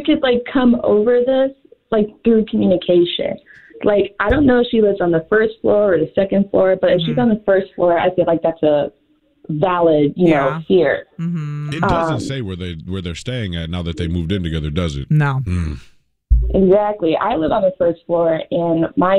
could, like, come over this, like, through communication. Like, I don't know if she lives on the first floor or the second floor, but if she's on the first floor, I feel like that's a valid, you know, fear. It doesn't say where they're staying at now that they moved in together, does it? No. Exactly. I live on the first floor, and my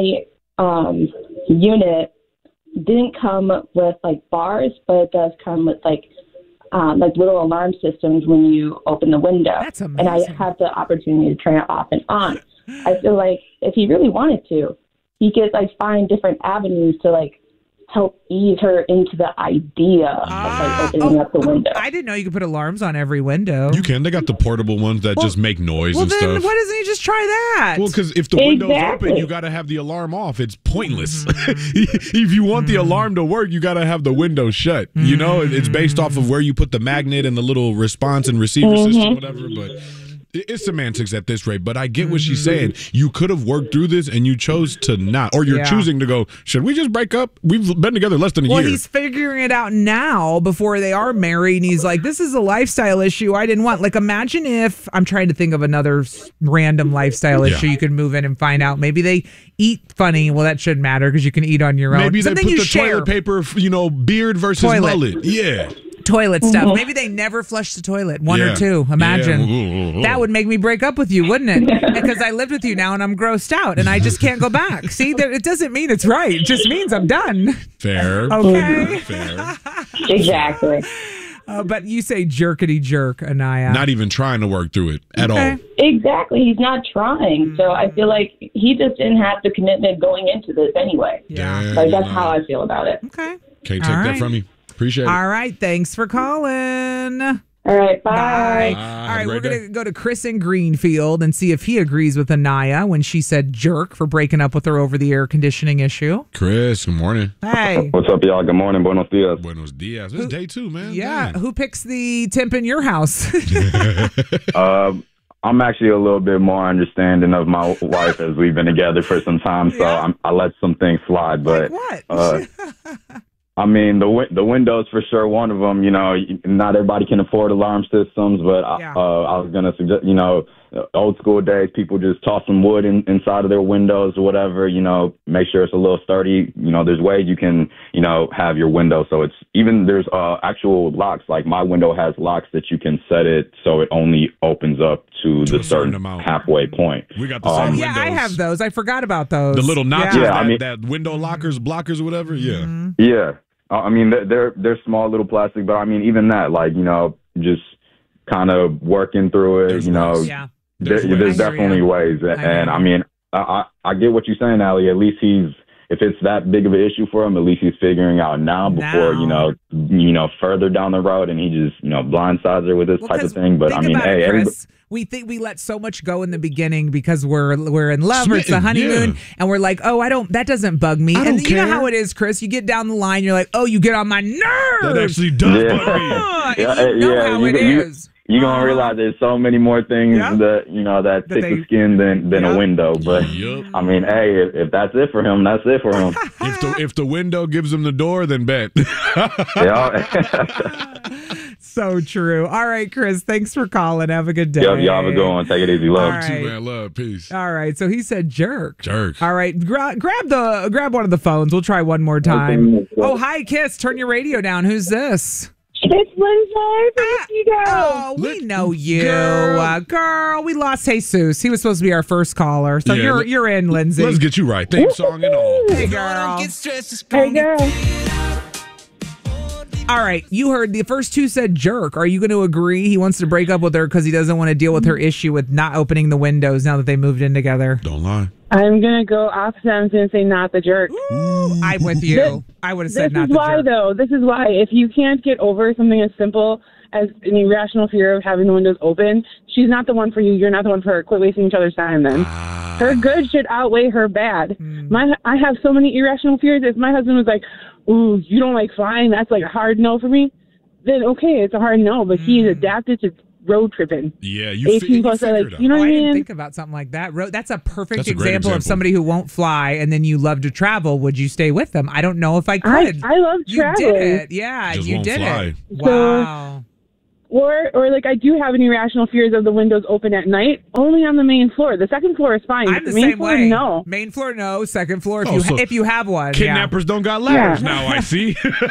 unit didn't come with, like, bars, but it does come with, like little alarm systems when you open the window. That's amazing. And I have the opportunity to turn it off and on. I feel like if he really wanted to, he could, like, find different avenues to, like, help ease her into the idea of, like, opening up the window. I didn't know you could put alarms on every window. You can. They got the portable ones that just make noise and stuff. Well, then why doesn't he just try that? Well, because if the window's open, you got to have the alarm off. It's pointless. If you want the alarm to work, you got to have the window shut. You know, it's based off of where you put the magnet and the little response and receiver system, whatever, but... It's semantics at this rate, but I get what she's saying. You could have worked through this, and you chose to not. Or you're choosing to go, should we just break up? We've been together less than a year. Well, he's figuring it out now before they are married, and he's like, this is a lifestyle issue I didn't want. Like, imagine if, I'm trying to think of another random lifestyle issue you could move in and find out. Maybe they eat funny. Well, that shouldn't matter because you can eat on your own. Maybe they put the toilet paper, beard versus mullet. Yeah. Toilet stuff. Maybe they never flush the toilet. One or two. Imagine. That would make me break up with you, wouldn't it? Because I lived with you now and I'm grossed out and I just can't go back. See, it doesn't mean it's right. It just means I'm done. Fair. Okay. Fair. Exactly. But you say jerkety jerk, Anaya. Not even trying to work through it at all. Exactly. He's not trying. So I feel like he just didn't have the commitment going into this anyway. Yeah. Like, that's how I feel about it. Okay. Can't take that from you. Appreciate it. All right. Thanks for calling. All right. Bye. All right. We're going to go to Chris in Greenfield and see if he agrees with Anaya when she said jerk for breaking up with her over the air conditioning issue. Chris, good morning. Hey. What's up, y'all? Good morning. Buenos dias. Buenos dias. This is day 2, man. Yeah. Dang. Who picks the temp in your house? I'm actually a little bit more understanding of my wife as we've been together for some time, so I let some things slide. But like what? I mean, the windows for sure. One of them, you know, not everybody can afford alarm systems, but I was gonna suggest, you know, old school days, people just toss some wood inside of their windows or whatever. You know, make sure it's a little sturdy. You know, there's ways you can, you know, have your window so it's even there's actual locks. Like my window has locks that you can set it so it only opens up to the certain amount. Halfway point. We got the same windows. Yeah, I have those. I forgot about those. The little notches, Yeah. that window lockers, blockers, or whatever. Yeah. Yeah. I mean, they're small little plastic, but I mean, even that, like, you know, just kind of working through it, There's you know, ways. Yeah. there's definitely ways. And I mean, I get what you're saying, Allie. At least if it's that big of an issue for him, at least he's figuring out now before, you know, further down the road and he just, you know, blindsides her with this type of thing. But I mean, hey, Chris, we think we let so much go in the beginning because we're in love or it's the honeymoon and we're like, that doesn't bug me. And you know how it is, Chris. You get down the line, you're like, you get on my nerves. That actually does bug me. You know how it is. You're going to realize there's so many more things that, you know, that thick the skin than a window. But, I mean, hey, if that's it for him, that's it for him. If the window gives him the door, then bet. So true. All right, Chris, thanks for calling. Have a good day. Y'all have a good one. Take it easy. Love. All right. Too, man. Love. Peace. All right. So he said jerk. Jerk. All right. Grab one of the phones. We'll try one more time. Oh, hi, Kiss. Turn your radio down. Who's this? It's Lindsay. Oh, we know you. Girl, we lost Jesus. He was supposed to be our first caller. So you're in, Lindsay. Let's get you right. Theme song and all. Hey, girl. Hey, girl. All right. You heard the first two said jerk. Are you going to agree he wants to break up with her because he doesn't want to deal with her issue with not opening the windows now that they moved in together? Don't lie. I'm going to go opposite. I'm going to say not the jerk. Ooh, I'm with you. I would have said not the jerk. This is why, though. This is why. If you can't get over something as simple as an irrational fear of having the windows open, she's not the one for you. You're not the one for her. Quit wasting each other's time then. Her good should outweigh her bad. I have so many irrational fears. If my husband was like, ooh, you don't like flying, that's like a hard no for me, then okay, it's a hard no. But he's adapted to road tripping. Yeah, 18 plus, like, you know what I mean? I didn't think about something like that. That's a perfect That's a great example of somebody who won't fly and then you love to travel. Would you stay with them? I don't know if I could. I love traveling. You did it. Yeah, Just you won't did fly. it. Wow. Or like I do have an irrational fears of the windows open at night, only on the main floor. The second floor is fine. I'm the main same floor, way. no. Main floor, no. Second floor, so if you have one. Kidnappers don't got ladders now, I see.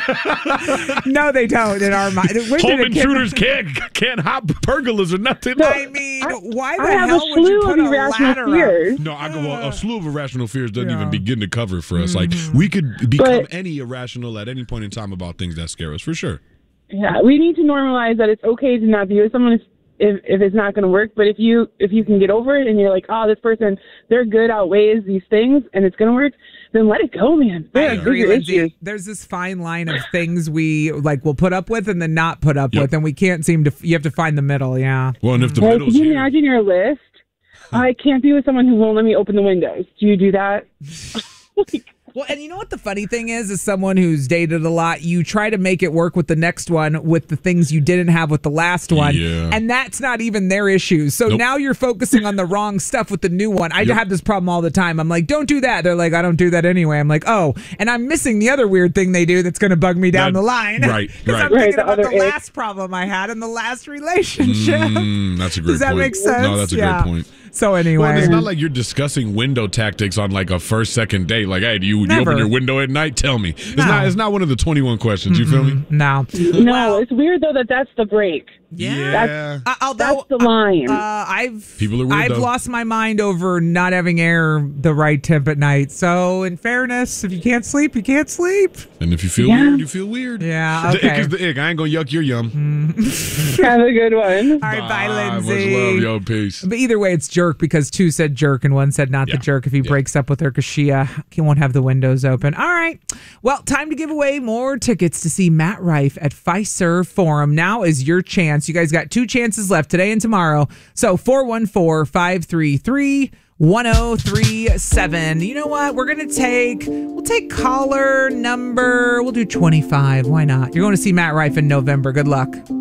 No, they don't in our mind. Home intruders can't hop pergolas or nothing. I mean, why the I have hell a would you slew put of a irrational ladder fears. up? No, a slew of irrational fears doesn't even begin to cover for us. Like, we could become any irrational at any point in time about things that scare us, for sure. Yeah, we need to normalize that it's okay to not be with someone if it's not going to work. But if you can get over it and you're like, oh, this person, their good outweighs these things and it's going to work, then let it go, man. I agree, Lindsay. There's this fine line of things we will put up with and then not put up with, and we can't seem to. You have to find the middle. Yeah. Well, and if the can middle's you imagine your list? I can't be with someone who won't let me open the windows. Do you do that? Well, and you know what the funny thing is, as someone who's dated a lot, you try to make it work with the next one with the things you didn't have with the last one. Yeah. And that's not even their issues. So now you're focusing on the wrong stuff with the new one. I have this problem all the time. I'm like, don't do that. They're like, I don't do that anyway. I'm like, oh, and I'm missing the other weird thing they do that's going to bug me down the line. Right, right. I'm thinking about the last problem I had in the last relationship. That's a great point. Does that make sense? No, that's a great point. So anyway. Well, it's not like you're discussing window tactics on like a first, second date. Like, hey, do you open your window at night? Tell me. It's not one of the 21 questions. You feel me? No. No, it's weird though that's the break. Yeah. That's the line. People are weird, I've lost my mind over not having air the right temp at night. So in fairness, if you can't sleep, you can't sleep. And if you feel weird, you feel weird. Yeah. Okay. The ick is the ick. I ain't gonna yuck your yum. Have a good one. All right, bye, Lindsay. Much love, yo. Peace. But either way, it's jerk because two said jerk and one said not the jerk if he breaks up with her because he won't have the windows open. All right. Well, time to give away more tickets to see Matt Rife at Fiserv Forum. Now is your chance. You guys got 2 chances left today and tomorrow. So 414-533-1037. You know what? We'll take caller number. We'll do 25. Why not? You're going to see Matt Rife in November. Good luck.